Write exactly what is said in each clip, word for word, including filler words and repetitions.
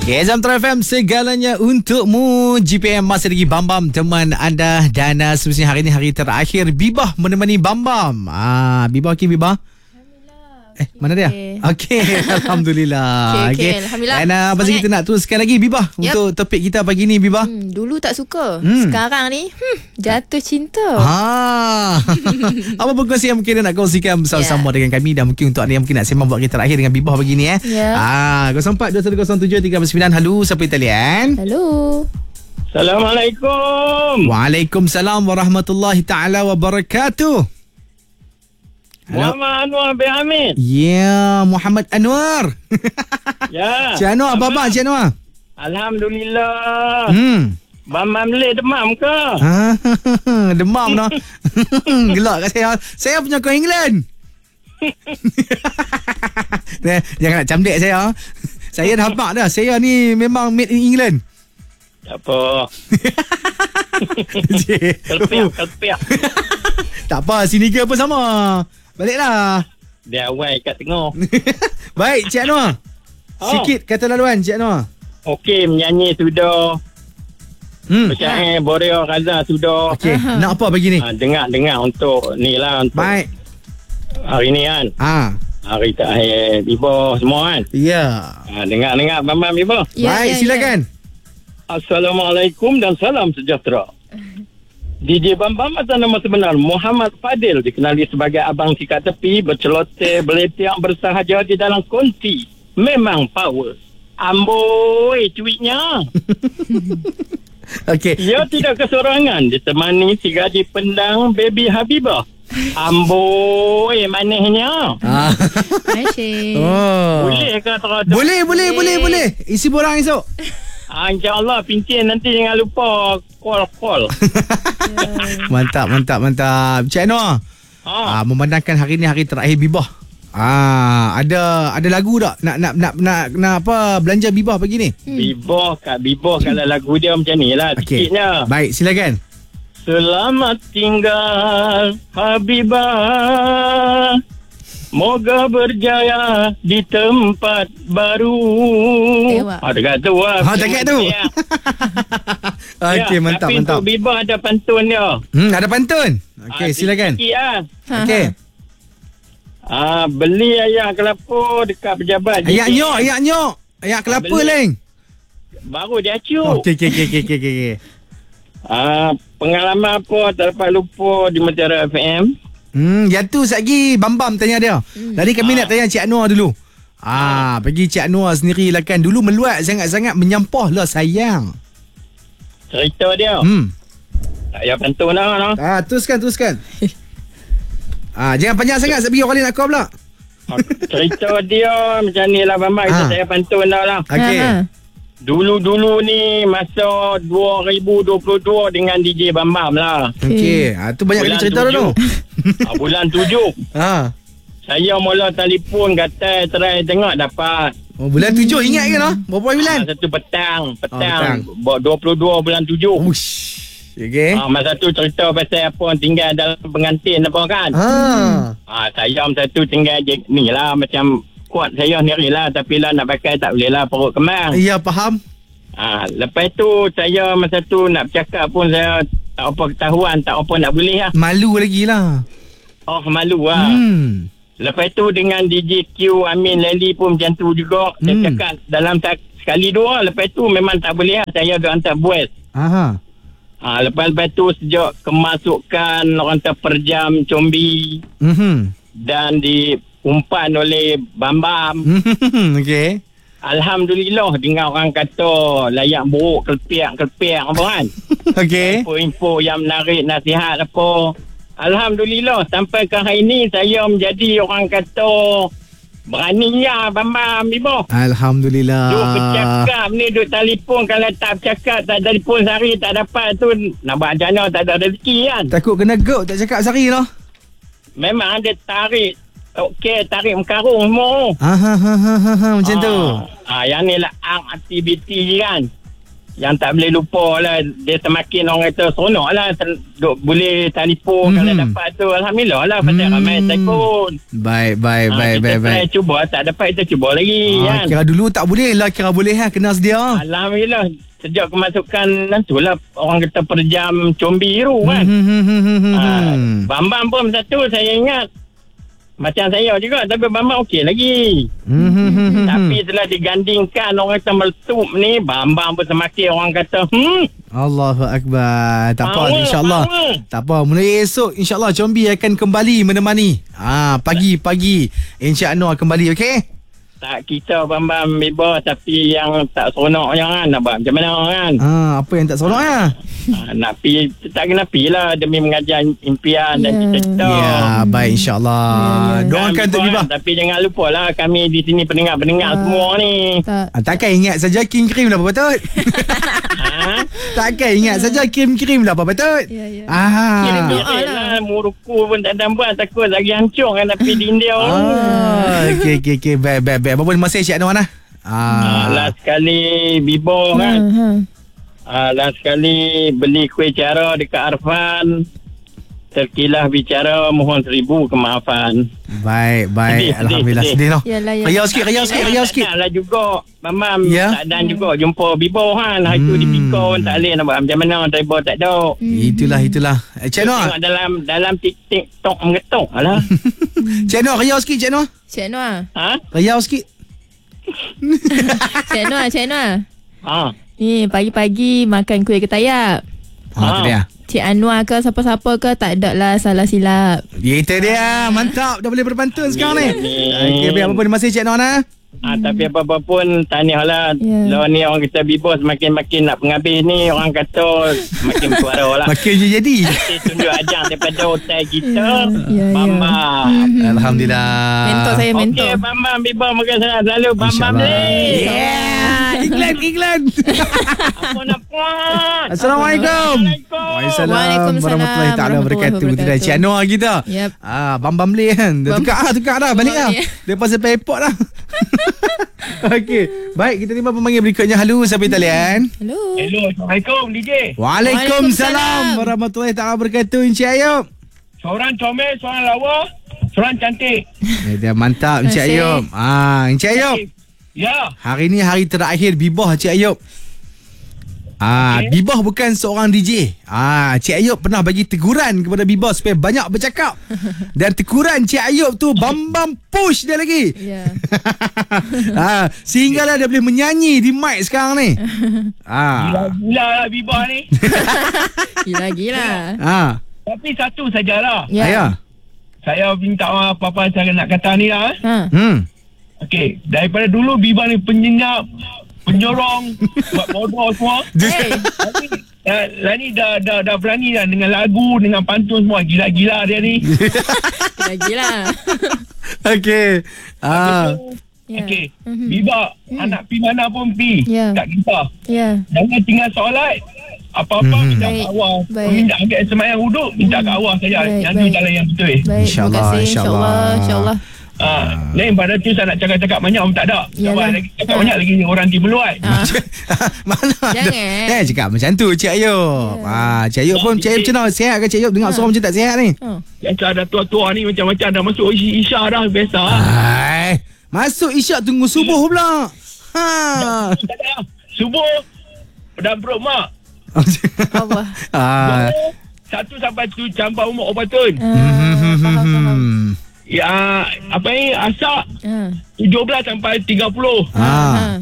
Okay, Jam True F M, segalanya untukmu. G P M masih lagi Bam Bam teman anda. Dan uh, semestinya hari ini hari terakhir Bibah menemani Bam Bam. Ah, Bibah okey Bibah? Eh, okay. Mana dia? Okey, Alhamdulillah. Okey, okay, okay. Alhamdulillah. Dan uh, pasal kita nak teruskan lagi Bibah, yep, untuk topik kita pagi ni Bibah. Hmm, dulu tak suka. Hmm. Sekarang ni hmm, jatuh cinta. Ha. Apa perkongsi yang mungkin nak kongsikan bersama-sama, yeah, dengan kami, dan mungkin untuk anda yang mungkin nak sembang buat kita terakhir dengan Bibah pagi ni eh. Yeah. Ah, kosong empat dua satu kosong tujuh tiga sembilan. Halo, siapa di talian? Halo. Assalamualaikum. Waalaikumsalam warahmatullahi taala wabarakatuh. Muhammad Anwar bin Hamid. Ya, yeah, Muhammad Anwar. Ya. Cik Anwar, apa khabar Cik Anwar? Alhamdulillah. Hmm. Bam Bam le demam ke? Ha, demam dah. Gelak kat saya. Saya punya kau England. Jangan nak camdek saya. Saya dah habaq dah. Saya ni memang made in England. Tak apa. Kelpiak, kelpiak. Tak apa, sini ke apa sama. Baliklah. Dia awal kat tengah. Baik, Cik Anwar. Oh. Sikit kata laluan, Cik Anwar. Okey, menyanyi sudah. Hmm. Bersyai Boreo Raza sudah. Okey, nak apa pagi ni? Ha, dengar-dengar untuk ni lah. Untuk Baik. hari ni kan. Ah. Hari terakhir Bibah semua kan. Ya. Ha, dengar-dengar Bam Bam Bibah. Ya, Baik, ya, silakan. Ya. Assalamualaikum dan salam sejahtera. D J Bam Bam atas nama sebenar Muhammad Fadil, dikenali sebagai Abang Sikat Tepi, berceloteh, berletiak, bersahaja di dalam konti. Memang power. Amboi cuitnya. Okey. Ia tidak kesorangan, ditemani si gadis pendang Baby Habibah. Amboi manisnya. Ah. Asyik. Oh. Boleh ke terus? Boleh, boleh, boleh, boleh. Isi borang esok. Ah, InsyaAllah pincin nanti jangan lupa call-call. Mantap, mantap, mantap. Cik Anwar. Ha. Ah, memandangkan hari ni hari terakhir Bibah. Ah, ada ada lagu tak nak nak nak nak, nak apa belanja Bibah pagi ni? Hmm. Bibah kat Bibah kalau lagu dia macam ni lah Okey. sikitnya. Baik, silakan. Selamat tinggal Habibah, moga berjaya di tempat baru. Ewa. Ah, dekat tu lah. Ha, dekat tu. Okey, Ya, mantap, tapi mantap. untuk Bibah ada pantun dia. Hmm, ada pantun. Okey, Ah, silakan. sikit lah. Okey. Ah, beli ayam kelapa dekat pejabat. Ayak nyok, ayak nyok. Ayak kelapa beli. leng. Baru dia acuk. Okey, okey, okey, okey, okey. Ah, pengalaman apa tak dapat lupa di Mutiara F M. Hmm, yang tu satgi Bam Bam tanya dia. Hmm. Tadi kami Ah. nak tanya Cik Anwar dulu. Ah, bagi Cik Anwar sendiri lah kan. Dulu meluat sangat-sangat, menyampah lah sayang. Cerita dia. Hmm. Tak payah pantun lah. No? Ah, teruskan, teruskan. Ah, jangan panjang sangat, sebab orang lain nak call pula. Ah, cerita dia macam ni lah Bambang. Kita Ah. saya pantun dah lah. Okey. Ha, ha. Dulu-dulu ni masa dua ribu dua puluh dua dengan D J Bambam lah. Okey. Ah, tu banyak kali Bulan cerita tujuh. dulu. Ah, bulan tujuh. Ah. Saya mula telefon kata try tengok dapat. Oh, bulan tujuh ingat ke lah? Berapa bulan? Ah, masa tu petang. petang. Petang. Oh, dua puluh dua bulan tujuh. Ush. Okey. Ah, masa tu cerita pasal apa tinggal dalam pengantin apa kan. Ah. Ah, saya masa tu tinggal je, ni lah macam kuat saya sendiri lah. Tapi lah nak pakai tak boleh lah perut kemang. Ya, faham. Ah, lepas tu saya masa tu nak bercakap pun saya tak apa ketahuan, tak apa nak boleh lah. Malu lagi lah. Oh, malu lah. Hmm. Lepas tu dengan D J Q, Amin, Lely pun macam tu juga. Saya Hmm. cakap dalam tak, sekali dua. Lepas tu memang tak boleh lah. Saya dah hantar voice. Aha. Ah, lepas-lepas tu sejak kemasukan orang terperjam combi Mhm. dan diumpan oleh Bambam. Mhm. Okey. Alhamdulillah dengar orang kata layak buruk, kelpiak-kelpiak apa kan. Okey. Info-info yang menarik, nasihat apa. Alhamdulillah sampai ke hari ni saya menjadi orang kata berani ya Bambam Ibu. Alhamdulillah. Duk bercakap ni, duk telefon. Kalau tak bercakap, tak telefon sehari tak dapat tu, nak buat macam mana, tak ada rezeki kan. Takut kena gout tak cakap sehari lah. Memang ada tarik. Okey, tarik mengkarung semua. Ah, ha, ha, ha, ha, ha, macam tu. Ah, yang ni lah ang aktiviti kan. yang tak boleh lupa lah. Dia semakin orang kata seronok lah. Ter, duk, boleh telefon Mhm. kalau dapat tu. Alhamdulillah lah. Pasal Hmm. ramai telefon. Baik, baik, Ah, baik, kita baik, try baik. cuba. Tak dapat kita cuba lagi Ah, kan. kira dulu tak boleh lah, kira boleh lah, kena sedia. Alhamdulillah. Sejak kemasukan nantulah orang kata per jam combi biru kan. Hmm, hmm, hmm, hmm, hmm, Ah, hmm. Bambang pun satu saya ingat. Macam saya juga. Tapi Bambang okey lagi. Hmm, hmm, hmm, hmm. Tapi setelah digandingkan orang kata meletup ni, Bambang pun semakin orang kata hmm. Allahu Akbar. Tak apa, Power, insyaAllah. power. Tak apa, mulai esok insyaAllah Combi akan kembali menemani. Ah, pagi-pagi Encik Anwar kembali, okey? Tak kita Bambang Biba, tapi yang tak seronok yang kan abang. Macam mana kan? Ah, apa yang tak seronok ya? Ha, nak pi tak kena pi lah demi mengajar impian dan Ya. cita-cita. Ya, baik insyaAllah. Ya, ya. Doakan untuk Bibah. Tapi jangan lupa lah kami di sini pendengar-pendengar Ah. semua ni. Tak. Ah, takkan ingat saja King Krim lah Papa Tut. Ha? Takkan ingat saja Kim Krim lah Papa Tut. Ya, ya. Ah. Kirim doa doa lah. lah. Muruku pun tak ada buat. Takut lagi hancur kan tapi di India. Ah, okey okey okey, baik baik baik. Berapa masa Cik Anwar nah? Ah, Ah. last sekali Bibo Ha, kan. ha. Ah, last sekali beli kuih cara dekat Arfan. Terkilah bicara mohon seribu kemaafan. Baik baik, Sedih, alhamdulillah sedih, sedih noh. Yalah, yalah. Riau sikit, riau sikit, riau sikit. Tak lah juga Mamam Ya. tak dan juga jumpa Bibo kan. Hari tu Hmm. di Piko pun tak boleh nak buat macam mana. Driver tak ada. Itulah itulah. Eh, Cik Anwar. Tengok dalam dalam tik- TikTok mengetuk lah. Cik Anwar, riau sikit Cik Anwar. Cik Noah. Ha? Riau sikit. Cik Noah, Cik Noah. Ha. Ni pagi-pagi makan kuih ketayap. Ah, tu dia. Cik Anwar ke siapa-siapa ke tak ada lah salah silap. Itu dia. Mantap. Dah boleh berpantun sekarang ni. Amin. Okey, biar apa pun masih Cik Anwar nah. Ha, tapi apa-apa pun tahniah lah. Ya. Lawan ni orang kata Bibo semakin-makin nak penghabis ni. Orang kata semakin bersuara lah. Makin je jadi. Kita tunjuk ajang daripada hotel kita. Ya, ya. Bambang. Alhamdulillah. Mentor saya, mentor. Okey, Bambang Bibo makan sana selalu. Bambang InsyaAllah. boleh. Yeah. Iklan, iklan. Apa nak puas? Assalamualaikum. Waalaikumsalam. Waalaikumsalam warahmatullahi taala wabarakatuh. warahmatullahi Kita dah Cik Anwar kita. Yep. Ah, Bam Bam Leh kan. Dah Bam- tukar ah, tukar dah balik Bam dah. Leh. Lepas sampai airport dah. Okey. Baik, kita terima pemanggil berikutnya. Halo, siapa di talian? Hello. Hello, Assalamualaikum D J. Waalaikumsalam Waalaikumsalam. warahmatullahi taala wabarakatuh. Encik Ayub. Seorang comel, seorang lawa, seorang cantik. Eh, dia mantap Encik Terima kasih. Ayub. Ah, Encik Ayub. Ya. Hari ni hari terakhir Bibah Cik Ayub. Ah, Okey. Bibah bukan seorang D J. Ah, Cik Ayub pernah bagi teguran kepada Bibah supaya banyak bercakap. Dan teguran Cik Ayub tu bam-bam push dia lagi. Ya. ah, sehinggalah dia boleh menyanyi di mic sekarang ni. ah. Gila-gila lah Biba ni. Gila-gila. Ah. Tapi satu sajalah. Ya. Ayah. Saya minta maaf apa saya nak kata ni lah. Eh. Ha. Hmm. Okey, daripada dulu Biba ni penyenyap, penyorong, buat bodoh semua. Hey. Tapi uh, lah ni dah, dah, dah berani dah dengan lagu, dengan pantun semua. Gila-gila dia ni. Gila-gila. Okey. Ah. Ya. Okey, Mhm. Biba anak pi mana pun pi. Ya. Tak kisah. Ya. Jangan tinggal solat. Apa-apa Mhm. minta Baik. kat awal. Baik. Minta ambil semayang wuduk, minta kat awal saja. Baik, Yang tu baik. jalan yang betul. Baik, terima InsyaAllah, kasih. insyaAllah. InsyaAllah. InsyaAllah. Ah, lain pada tu saya nak cakap-cakap banyak pun tak ada. Yalah. Sebab lagi cakap Ha. banyak lagi orang timeluat. Ah. Mana ada. Jangan. Eh, cakap macam tu Cik Ayub. Ya. Ah, Cik Ayub pun Cik Ayub macam mana? Sihat ke Cik Ayub? Dengar suara macam tak sihat ni? Oh. Yang ada tua-tua ni macam-macam dah masuk isi isya dah biasa. Hai. Masuk isyak tunggu subuh pula. Ha. Tak ada. Subuh dan perut mak. Allah. ah. Subuh, satu sampai tu campur umur obatun. Ah, faham, faham. Hmm. Ya, apa ni asak Ah. tujuh belas sampai tiga puluh. Ah.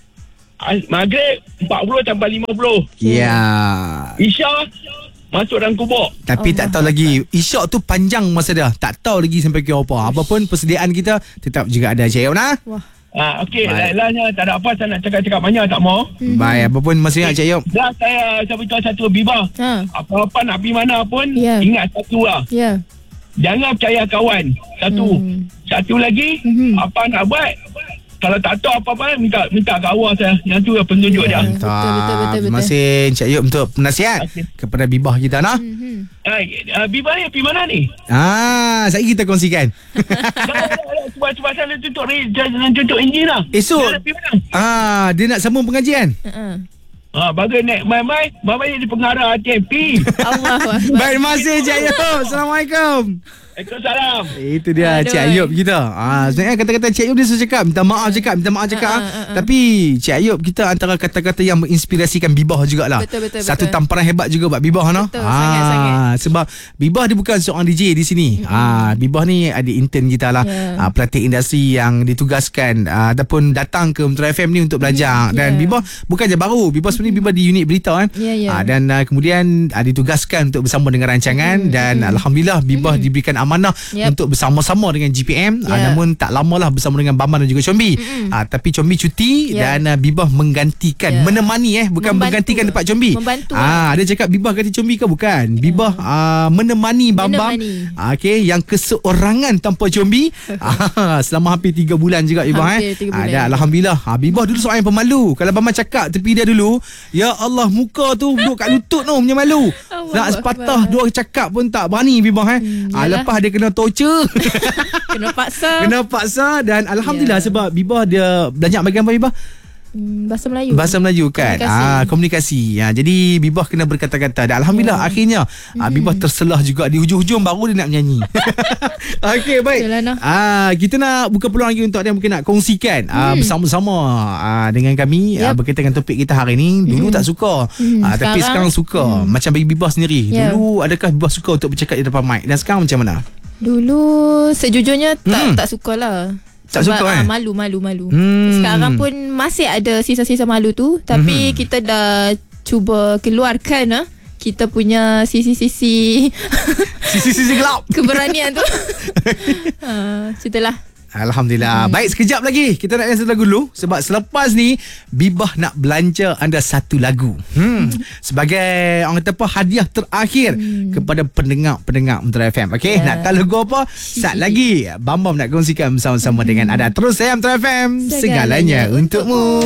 As- Maghrib empat puluh sampai lima puluh. Ya. Isya masuk dalam kubur. Tapi Allah. tak tahu lagi isyak tu panjang masa dia. Tak tahu lagi sampai kira apa. Apapun persediaan kita tetap juga ada Cik Ayub nah. Wah. Ah, okey, Baik. lain-lainnya tak ada apa saya nak cakap-cakap banyak tak mau. Baik, apapun masih ingat Cik Ayub. Dah saya saya beritahu satu Biba. Ha. Apa-apa nak pergi mana pun Ya. ingat satu lah. Ya. Jangan percaya kawan. Satu. Hmm. Satu lagi, Mhm. apa nak buat? Kalau tak tahu apa-apa, minta minta kat awal saya. Yang tu lah penunjuk Ya. dia. Betul, betul, betul, betul. Terima kasih Cik Ayub untuk penasihat Okey. kepada Bibah kita nah. Mhm. Ah, uh, Biba ni pergi mana ni? Ah, saya kita kongsikan. Cuba-cuba saya tutup ni, jangan tutup enjin lah. Esok. Dia nak pergi mana? Ah, dia nak sambung pengajian. Ha. Ha, bagai naik mai-mai, mai-mai jadi pengarah T M P. Allah. Baik, terima kasih Cik Ayub. Assalamualaikum. Waalaikumsalam. Itu dia Aduh. Cik Ayub kita. Ah, sebenarnya kata-kata Cik Ayub dia suka cakap minta maaf cakap, minta maaf cakap. Ah, ah, ah, ah. Tapi Cik Ayub kita antara kata-kata yang menginspirasikan Bibah jugalah. Betul, betul, Satu betul. tamparan hebat juga buat Bibah no. Betul, sangat, sangat. Sebab Bibah dia bukan seorang D J di sini. Mm-hmm. Ah, Bibah ni ada intern kita lah. Yeah. Ah, pelatih industri yang ditugaskan ah, ataupun datang ke Metro F M ni untuk belajar. Mm, Dan yeah. Bibah bukan je baru. Bibah sebenarnya Bibah di unit berita kan. Ya, ya. Ah, dan ah, kemudian ah, ditugaskan untuk bersama dengan rancangan Mm, dan mm. alhamdulillah Bibah diberikan amanah Yep. untuk bersama-sama dengan G P M. Ah, Ya. namun tak lamalah bersama dengan Bambang dan juga Combi. Mm-mm. Ah, tapi Combi cuti Ya. dan ah, Bibah menggantikan, Ya. menemani eh bukan Membantu. menggantikan tempat Combi. Membantu. Ah, dia cakap Bibah ganti Combi ke bukan? Bibah ah, menemani Bambang. Menemani. Ah, okey, yang keseorangan tanpa Combi. ah, selama hampir tiga bulan juga Bibah eh. Hampir tiga Ah, bulan. dan alhamdulillah. Ah, Bibah dulu seorang yang pemalu. Kalau Bambang cakap tepi dia dulu, ya Allah muka tu duduk kat lutut tu punya malu. Allah Nak sepatah Akbar. dua cakap pun tak berani Bibah eh. Hmm, ah, yalah. lepas dia kena torture. Kena paksa. Kena paksa dan alhamdulillah Ya. sebab Bibah dia belajar bagian apa Bibah? Hmm, bahasa Melayu. Bahasa Melayu kan. Komunikasi. Ah, komunikasi. Ha, jadi Bibah kena berkata-kata dan alhamdulillah Ya. akhirnya ah, Bibah terselah juga di hujung-hujung baru dia nak menyanyi. Okey baik. Yalah, nah. Ah, kita nak buka peluang lagi untuk ada yang mungkin nak kongsikan ah, Hmm. bersama-sama ah, dengan kami ah, Yep. berkaitan dengan topik kita hari ini. Dulu tak suka. Hmm, Ah, tapi sekarang sekarang- suka. Macam bagi Bibah sendiri. Ya. Dulu adakah Bibah suka untuk bercakap di depan mic dan sekarang macam mana? Dulu sejujurnya tak Hmm. tak sukalah. Tak Sebab, suka, ah, eh? malu malu malu. Hmm. Sekarang pun masih ada sisa-sisa malu tu, tapi Mhm. kita dah cuba keluarkan ah kita punya sisi-sisi Sisi-sisi gelap. keberanian tu. Ha, situlah. Alhamdulillah. Hmm. Baik, sekejap lagi kita nak dengar satu lagu dulu sebab selepas ni Bibah nak belanja anda satu lagu. Hmm. Sebagai orang kata apa hadiah terakhir hmm. kepada pendengar-pendengar Metro F M. Okey, Ya. nak tahu lagu apa? Sat lagi Bambam nak kongsikan bersama-sama hmm. dengan anda. Terus saya Metro F M, segalanya, Segalanya untukmu.